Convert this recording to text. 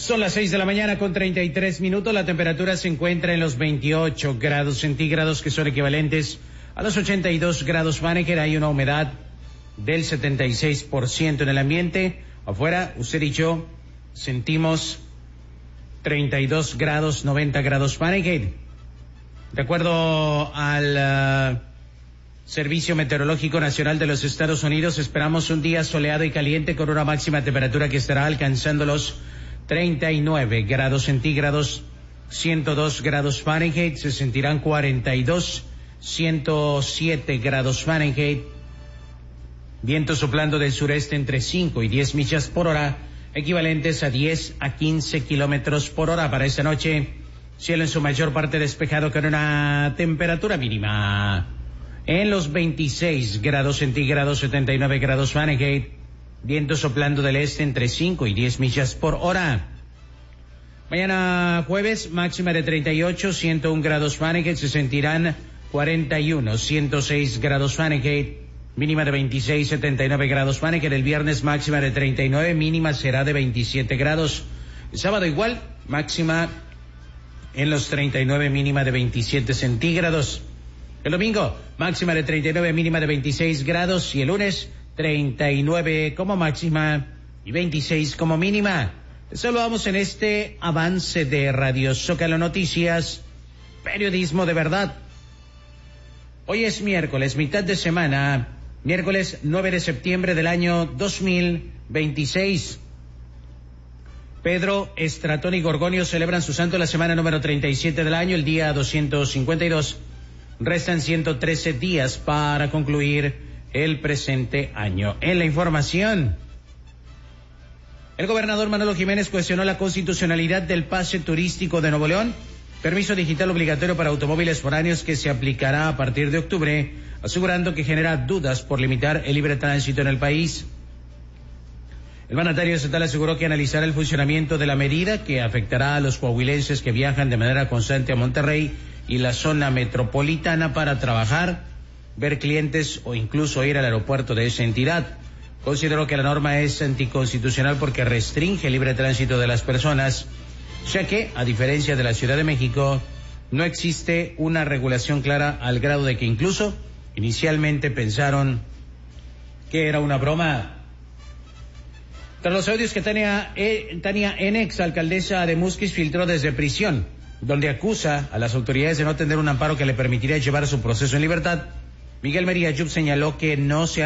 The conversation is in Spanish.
Son las 6 de la mañana con 33 minutos. La temperatura se encuentra en los 28 grados centígrados, que son equivalentes a los 82 grados Fahrenheit. Hay una humedad del 76% en el ambiente. Afuera, usted y yo sentimos 32 grados, 90 grados Fahrenheit. De acuerdo al Servicio Meteorológico Nacional de los Estados Unidos, esperamos un día soleado y caliente con una máxima temperatura que estará alcanzando los 39 grados centígrados, 102 grados Fahrenheit, se sentirán 42, 107 grados Fahrenheit. Viento soplando del sureste entre 5 y 10 millas por hora, equivalentes a 10 a 15 kilómetros por hora. Para esta noche, cielo en su mayor parte despejado con una temperatura mínima en los 26 grados centígrados, 79 grados Fahrenheit. Viento soplando del este entre 5 y 10 millas por hora. Mañana jueves, máxima de 38, 101 grados Fahrenheit, se sentirán 41, 106 grados Fahrenheit. Mínima de 26, 79 grados Fahrenheit. El viernes, máxima de 39, mínima será de 27 grados. El sábado igual, máxima en los 39, mínima de 27 centígrados. El domingo, máxima de 39, mínima de 26 grados. Y el lunes, 39 como máxima y 26 como mínima. Les saludamos en este avance de Radio Zócalo Noticias, periodismo de verdad. Hoy es miércoles, mitad de semana, miércoles 9 de septiembre del año 2026. Pedro, Estratón y Gorgonio celebran su santo la semana número 37 del año, el día 252. Restan 113 días para concluir el presente año. En la información, el gobernador Manolo Jiménez cuestionó la constitucionalidad del pase turístico de Nuevo León, permiso digital obligatorio para automóviles foráneos que se aplicará a partir de octubre, asegurando que genera dudas por limitar el libre tránsito en el país. El mandatario estatal aseguró que analizará el funcionamiento de la medida, que afectará a los coahuilenses que viajan de manera constante a Monterrey y la zona metropolitana para trabajar, ver clientes o incluso ir al aeropuerto de esa entidad. Consideró que la norma es anticonstitucional porque restringe el libre tránsito de las personas, ya que, a diferencia de la Ciudad de México, no existe una regulación clara, al grado de que incluso inicialmente pensaron que era una broma. Tras los audios que Tania N., exalcaldesa de Musquis, filtró desde prisión, donde acusa a las autoridades de no tener un amparo que le permitiría llevar su proceso en libertad, Miguel Mería Yup señaló que no se